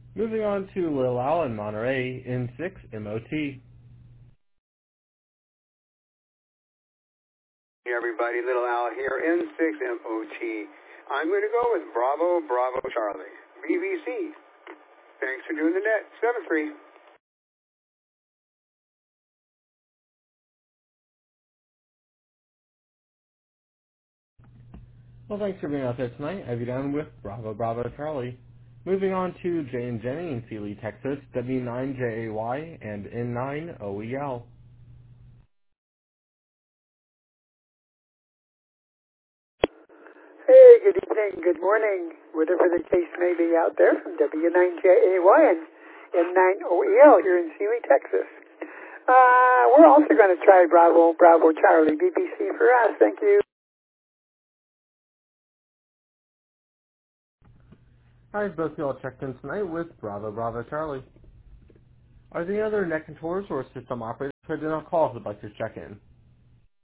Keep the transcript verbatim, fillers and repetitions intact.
Moving on to Little Al in Monterey, N six M O T. Hey everybody, Little Al here, N six M O T. I'm going to go with Bravo, Bravo, Charlie, B B C. Thanks for doing the net, seven three. Well, thanks for being out there tonight. I have you down with Bravo, Bravo, Charlie. Moving on to Jay and Jenny in Sealy, Texas, W nine J A Y and N nine O E L. Hey, good evening, good morning, whatever the case may be out there from W nine J A Y and N nine O E L here in Sealy, Texas. Uh, we're also going to try Bravo, Bravo, Charlie, B B C for us. Thank you. Alright, both of you all checked in tonight with Bravo, Bravo, Charlie. Are there any other net controllers or system operators who did not call who would like to check in?